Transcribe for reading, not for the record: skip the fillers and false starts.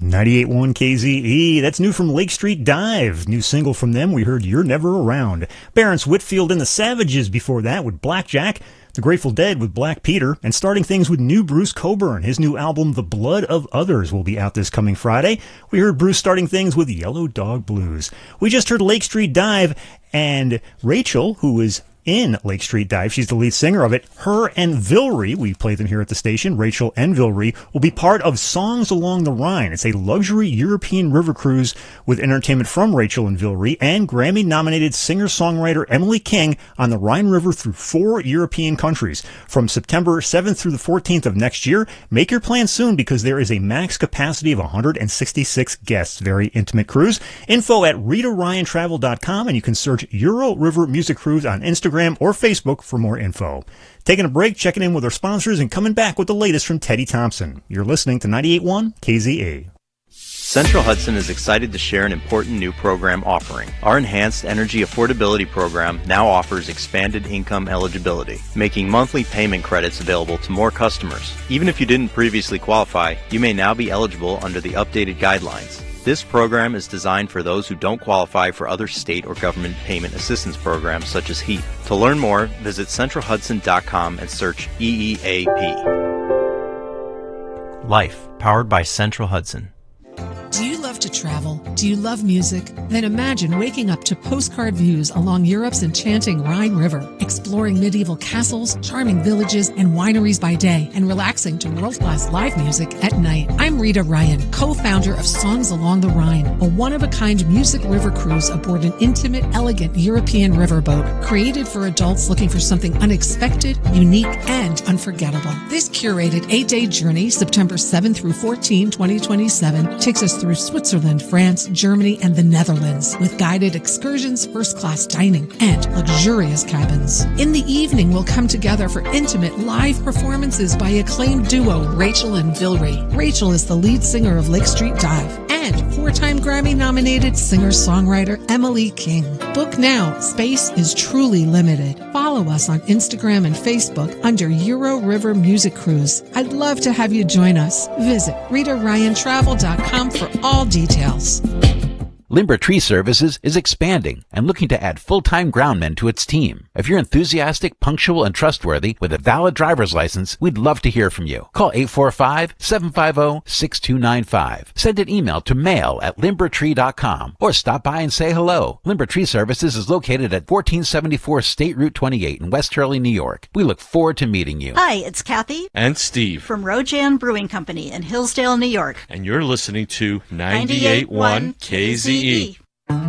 98.1 KZE. That's new from Lake Street Dive. New single from them, we heard You're Never Around. Barrence Whitfield and the Savages before that with Blackjack. The Grateful Dead with Black Peter. And starting things with new Bruce Cockburn. His new album, The Blood of Others, will be out this coming Friday. We heard Bruce starting things with Yellow Dog Blues. We just heard Lake Street Dive and Rachel, who is in Lake Street Dive. She's the lead singer of it. Her and Vilry, we play them here at the station, Rachel and Vilry, will be part of Songs Along the Rhine. It's a luxury European river cruise with entertainment from Rachel and Vilry and Grammy-nominated singer-songwriter Emily King on the Rhine River through 4 European countries. From September 7th through the 14th of next year, make your plans soon because there is a max capacity of 166 guests. Very intimate cruise. Info at RitaRyanTravel.com, and you can search Euro River Music Cruise on Instagram or Facebook for more info. Taking a break, checking in with our sponsors, and coming back with the latest from Teddy Thompson. You're listening to 98.1 KZE. Central Hudson is excited to share an important new program offering. Our Enhanced Energy Affordability Program now offers expanded income eligibility, making monthly payment credits available to more customers. Even if you didn't previously qualify, you may now be eligible under the updated guidelines. This program is designed for those who don't qualify for other state or government payment assistance programs such as HEAP. To learn more, visit centralhudson.com and search EEAP. Life, powered by Central Hudson. Do you love to travel? Do you love music? Then imagine waking up to postcard views along Europe's enchanting Rhine River, exploring medieval castles, charming villages, and wineries by day, and relaxing to world-class live music at night. I'm Rita Ryan, co-founder of Songs Along the Rhine, a one-of-a-kind music river cruise aboard an intimate, elegant European riverboat created for adults looking for something unexpected, unique, and unforgettable. This curated 8-day journey, September 7 through 14, 2027, takes us through Switzerland, France, Germany, and the Netherlands with guided excursions, first-class dining, and luxurious cabins. In the evening, we'll come together for intimate live performances by acclaimed duo Rachel and Vilry. Rachel is the lead singer of Lake Street Dive and 4-time Grammy-nominated singer-songwriter Emily King. Book now. Space is truly limited. Follow us on Instagram and Facebook under Euro River Music Cruise. I'd love to have you join us. Visit RitaRyanTravel.com for all details. Limber Tree Services is expanding and looking to add full-time groundmen to its team. If you're enthusiastic, punctual, and trustworthy with a valid driver's license, we'd love to hear from you. Call 845-750-6295. Send an email to mail@limbertree.com or stop by and say hello. Limber Tree Services is located at 1474 State Route 28 in West Hurley, New York. We look forward to meeting you. Hi, it's Kathy and Steve from Rojan Brewing Company in Hillsdale, New York. And you're listening to 98.1 KZE.